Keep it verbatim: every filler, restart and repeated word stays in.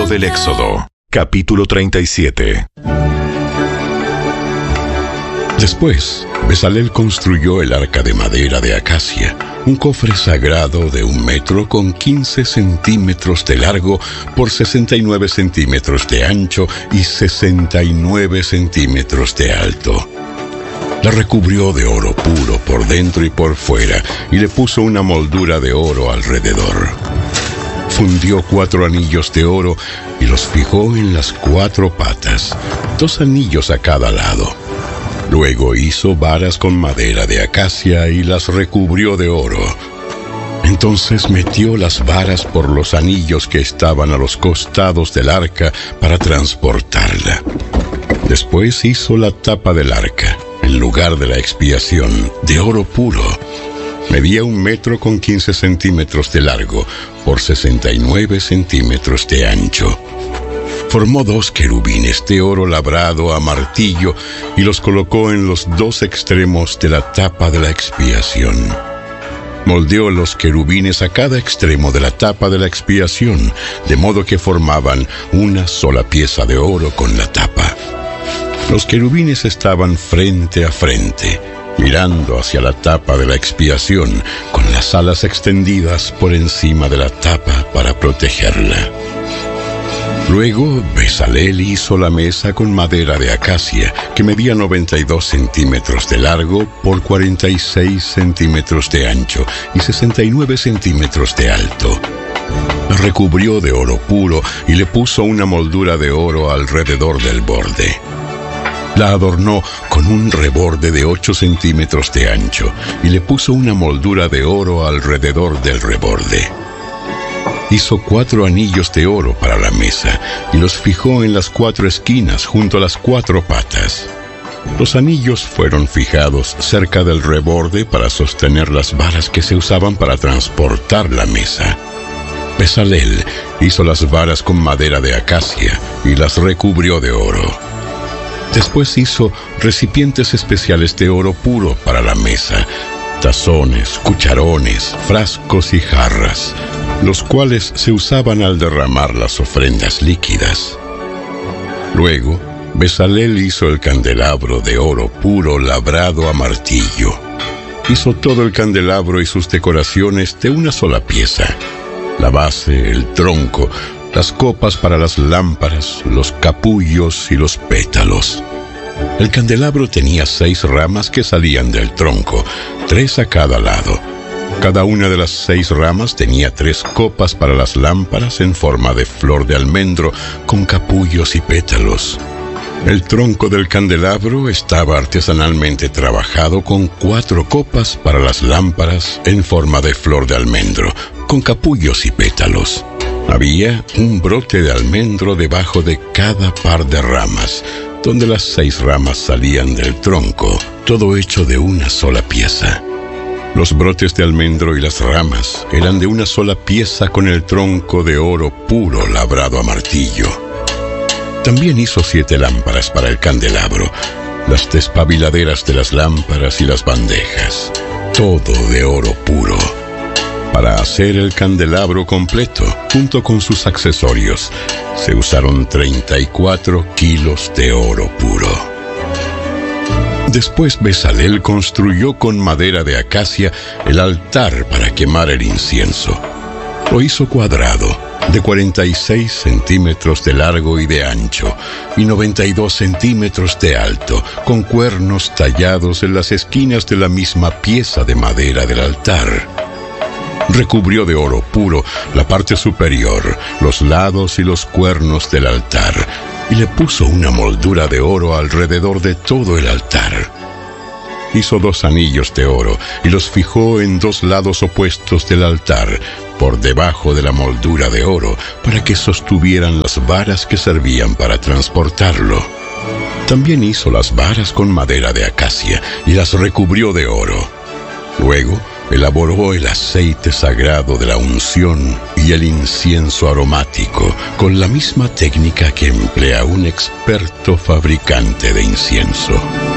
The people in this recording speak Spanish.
del Éxodo, capítulo treinta y siete. Después, Bezalel construyó el arca de madera de acacia, un cofre sagrado de un metro con quince centímetros de largo por sesenta y nueve centímetros de ancho y sesenta y nueve centímetros de alto. La recubrió de oro puro por dentro y por fuera y le puso una moldura de oro alrededor. Fundió cuatro anillos de oro y los fijó en las cuatro patas, dos anillos a cada lado. Luego hizo varas con madera de acacia y las recubrió de oro. Entonces metió las varas por los anillos que estaban a los costados del arca para transportarla. Después hizo la tapa del arca, en lugar de la expiación, de oro puro. Medía un metro con quince centímetros de largo por sesenta y nueve centímetros de ancho. Formó dos querubines de oro labrado a martillo y los colocó en los dos extremos de la tapa de la expiación. Moldeó los querubines a cada extremo de la tapa de la expiación, de modo que formaban una sola pieza de oro con la tapa. Los querubines estaban frente a frente, mirando hacia la tapa de la expiación, con las alas extendidas por encima de la tapa para protegerla. Luego, Bezalel hizo la mesa con madera de acacia, que medía noventa y dos centímetros de largo por cuarenta y seis centímetros de ancho y sesenta y nueve centímetros de alto. La recubrió de oro puro y le puso una moldura de oro alrededor del borde. La adornó con un reborde de ocho centímetros de ancho y le puso una moldura de oro alrededor del reborde. Hizo cuatro anillos de oro para la mesa y los fijó en las cuatro esquinas junto a las cuatro patas. Los anillos fueron fijados cerca del reborde para sostener las varas que se usaban para transportar la mesa. Bezalel hizo las varas con madera de acacia y las recubrió de oro. Después hizo recipientes especiales de oro puro para la mesa, tazones, cucharones, frascos y jarras, los cuales se usaban al derramar las ofrendas líquidas. Luego, Bezalel hizo el candelabro de oro puro labrado a martillo. Hizo todo el candelabro y sus decoraciones de una sola pieza: la base, el tronco, las copas para las lámparas, los capullos y los pétalos. El candelabro tenía seis ramas que salían del tronco, tres a cada lado. Cada una de las seis ramas tenía tres copas para las lámparas en forma de flor de almendro con capullos y pétalos. El tronco del candelabro estaba artesanalmente trabajado con cuatro copas para las lámparas en forma de flor de almendro con capullos y pétalos. Había un brote de almendro debajo de cada par de ramas, donde las seis ramas salían del tronco, todo hecho de una sola pieza. Los brotes de almendro y las ramas eran de una sola pieza con el tronco de oro puro labrado a martillo. También hizo siete lámparas para el candelabro, las despabiladeras de las lámparas y las bandejas, todo de oro puro. Para hacer el candelabro completo, junto con sus accesorios, se usaron treinta y cuatro kilos de oro puro. Después Bezalel construyó con madera de acacia el altar para quemar el incienso. Lo hizo cuadrado, de cuarenta y seis centímetros de largo y de ancho, y noventa y dos centímetros de alto, con cuernos tallados en las esquinas de la misma pieza de madera del altar. Recubrió de oro puro la parte superior, los lados y los cuernos del altar, y le puso una moldura de oro alrededor de todo el altar. Hizo dos anillos de oro y los fijó en dos lados opuestos del altar, por debajo de la moldura de oro, para que sostuvieran las varas que servían para transportarlo. También hizo las varas con madera de acacia y las recubrió de oro. Luego elaboró el aceite sagrado de la unción y el incienso aromático con la misma técnica que emplea un experto fabricante de incienso.